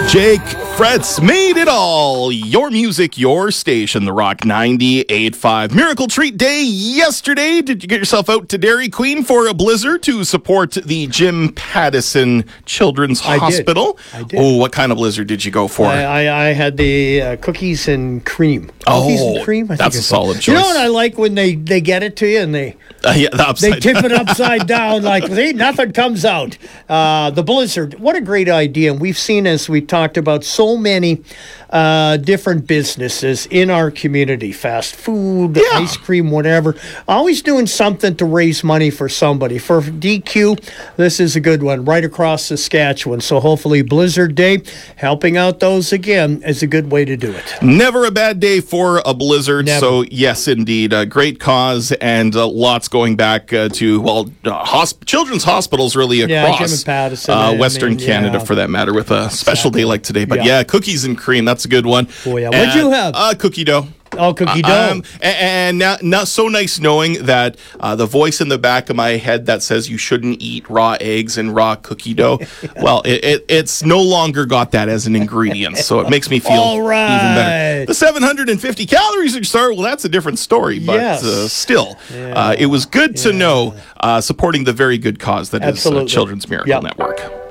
Jake Fretz made it all. Your music, your station, The Rock 98.5. Miracle Treat Day yesterday. Did you get yourself out to Dairy Queen for a blizzard to support the Jim Pattison Children's Hospital? I did. Oh, what kind of blizzard did you go for? I had the cookies and cream. Cookies and cream? I think that's a solid choice. You know what I like when they get it to you and they tip it upside down like, see, nothing comes out. The blizzard, what a great idea. And we've seen, as we talked about, so many different businesses in our community, fast food, ice cream, whatever, always doing something to raise money for somebody. For DQ, this is a good one, right across Saskatchewan. So hopefully Blizzard Day, helping out those again, is a good way to do it. Never a bad day for a blizzard. Never. So yes, indeed, a great cause, and lots going back to children's hospitals really across Jim and Pattison, Western Canada, for that matter, with a special day like today. But cookies and cream, that's a good one. Oh yeah, what'd you have? Cookie dough. Oh, cookie dough. And now, so nice knowing that the voice in the back of my head that says you shouldn't eat raw eggs and raw cookie dough, well, it's no longer got that as an ingredient, so it makes me feel even better. The 750 calories each start, well, that's a different story, but still, it was good to know supporting the very good cause that is Children's Miracle Network.